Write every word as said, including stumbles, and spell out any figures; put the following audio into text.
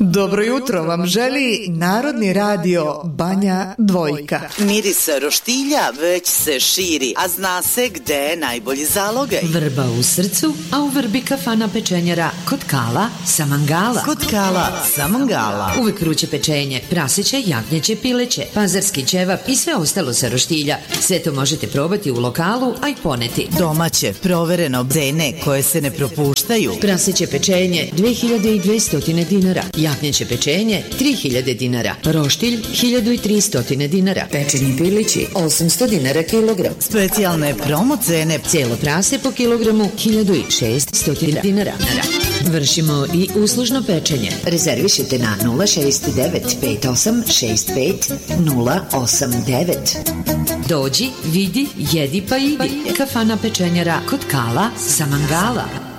Dobro jutro vam želi Narodni radio Banja Dvojka. Miris roštilja već se širi, a zna se gde je najbolji zalogaj. Vrba u srcu, a u vrbi kafana pečenjara kod Kala Samangala. Kod Kala Samangala. Uvek vruće pečenje, prasiće, jagnjeće, pileće, pazarski ćevap i sve ostalo sa roštilja. Sve to možete probati u lokalu, a i poneti. Domaće, provereno, cene koje se ne propuštaju. Prasiće pečenje dve hiljade dvesta dinara, jagnjeće pečenje tri hiljade dinara, roštilj hiljadu tristo dinara, pečeni pilići osamsto dinara kilogram. Specijalne promo cene, cijelo prase po kilogramu hiljadu šeststo dinara. Vršimo i uslužno pečenje. Rezervišite na nula šest devet pet osam šest pet nula osam devet. Dođi, vidi, jedi pa idi. Kafana pečenjara kod Kala Samangala.